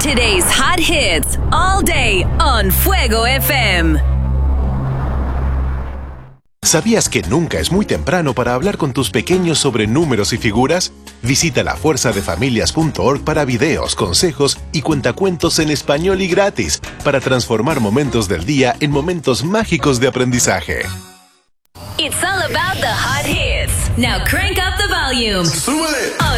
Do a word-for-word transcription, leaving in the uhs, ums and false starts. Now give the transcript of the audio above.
Today's hot hits all day on Fuego F M. ¿Sabías que nunca es muy temprano para hablar con tus pequeños sobre números y figuras? Visita la fuerza de familias punto org para videos, consejos y cuentacuentos en español y gratis para transformar momentos del día en momentos mágicos de aprendizaje. It's all about the hot hits. Now crank up the volume. ¡Súbele! On